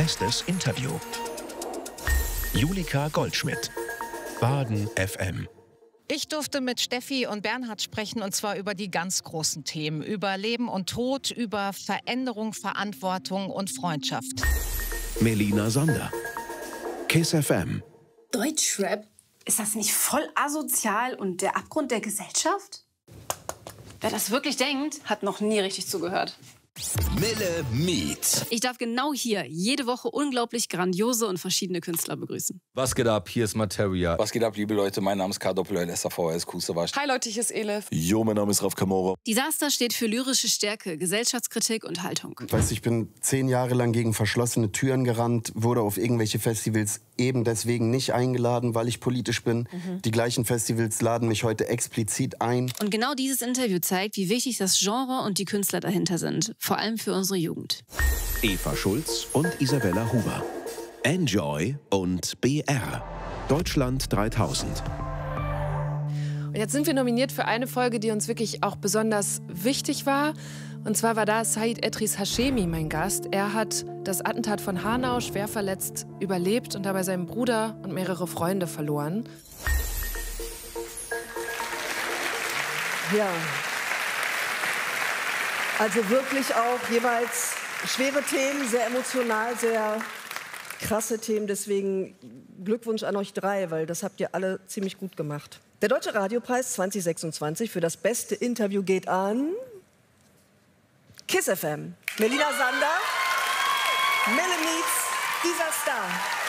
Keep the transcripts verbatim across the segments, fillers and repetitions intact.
Bestes Interview. Julika Goldschmidt, Baden F M. Ich durfte mit Steffi und Bernhard sprechen, und zwar über die ganz großen Themen. Über Leben und Tod, über Veränderung, Verantwortung und Freundschaft. Melina Sander, KISS F M. Deutschrap? Ist das nicht voll asozial und der Abgrund der Gesellschaft? Wer das wirklich denkt, hat noch nie richtig zugehört. Mille Meet. Ich darf genau hier jede Woche unglaublich grandiose und verschiedene Künstler begrüßen. Was geht ab? Hier ist Materia. Was geht ab, liebe Leute? Mein Name ist K Doppel L S A V S Kusewasch. Hi Leute, hier ist Elif. Jo, mein Name ist Raf Kamora. Disaster steht für lyrische Stärke, Gesellschaftskritik und Haltung. Weißt, ich bin zehn Jahre lang gegen verschlossene Türen gerannt, wurde auf irgendwelche Festivals eben deswegen nicht eingeladen, weil ich politisch bin. Mhm. Die gleichen Festivals laden mich heute explizit ein. Und genau dieses Interview zeigt, wie wichtig das Genre und die Künstler dahinter sind. Vor allem für unsere Jugend. Eva Schulz und Isabella Huber. Enjoy und B R. Deutschland dreitausend. Und jetzt sind wir nominiert für eine Folge, die uns wirklich auch besonders wichtig war. Und zwar war da Said Edris Hashemi mein Gast. Er hat das Attentat von Hanau schwer verletzt überlebt und dabei seinen Bruder und mehrere Freunde verloren. Ja, also wirklich auch jeweils schwere Themen, sehr emotional, sehr krasse Themen. Deswegen Glückwunsch an euch drei, weil das habt ihr alle ziemlich gut gemacht. Der Deutsche Radiopreis zwanzig sechsundzwanzig für das beste Interview geht an KISS F M. Melina Sander, Mille Meets, dieser Star.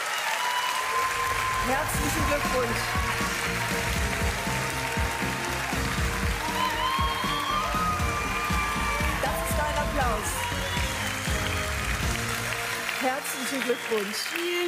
Herzlichen Glückwunsch. Das ist dein Applaus. Herzlichen Glückwunsch.